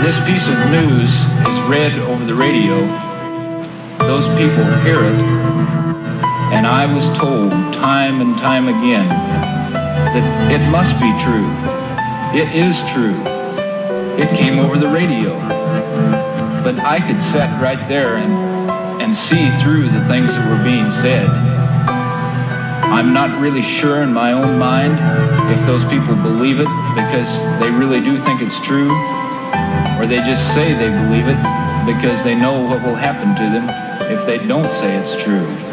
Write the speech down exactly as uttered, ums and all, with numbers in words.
this piece of news is read over the radio, those people hear it, and I was told time and time again that it must be true. It is true. It came over the radio. But I could sit right there and, and see through the things that were being said. I'm not really sure in my own mind if those people believe it because they really do think it's true, or they just say they believe it because they know what will happen to them if they don't say it's true.